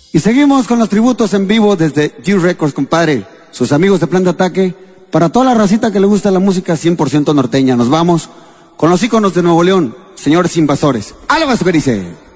Y seguimos con los tributos en vivo desde G Records, compadre. Sus amigos de Plan de Ataque. Para toda la racita que le gusta la música 100% norteña. Nos vamos con los íconos de Nuevo León, señores invasores. ¡Álvaro Berice!